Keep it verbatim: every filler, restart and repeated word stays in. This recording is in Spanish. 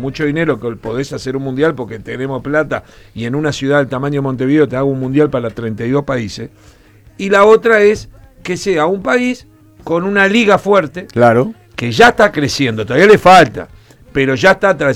mucho dinero que podés hacer un mundial porque tenemos plata y en una ciudad del tamaño de Montevideo te hago un mundial para treinta y dos países. Y la otra es que sea un país con una liga fuerte, claro, que ya está creciendo, todavía le falta, pero ya está